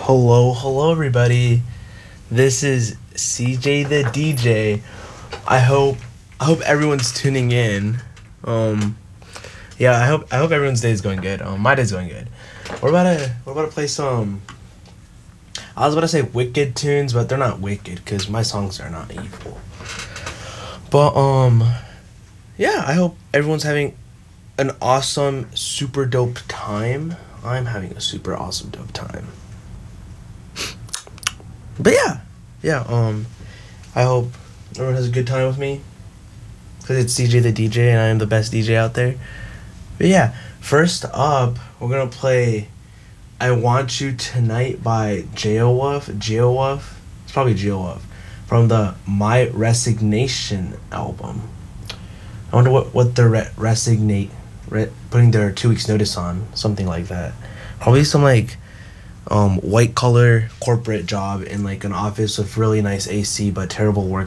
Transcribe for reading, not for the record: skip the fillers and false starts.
Hello, everybody. This is CJ the DJ. I hope everyone's tuning in. Um, yeah, I hope everyone's day is going good. My day's going good. We're about to play some. I was about to say wicked tunes, but they're not wicked because my songs are not evil. But yeah, I hope everyone's having an awesome, super dope time. I'm having a super awesome dope time. But yeah. I hope everyone has a good time with me because it's CJ the DJ and I am the best DJ out there. But yeah, first up, we're gonna play "I Want You Tonight" by Geowolf. Geowolf, it's probably Geowolf, from the My Resignation album. I wonder what they're putting their 2 weeks notice on, something like that. Probably some like white collar corporate job in like an office with really nice AC but terrible work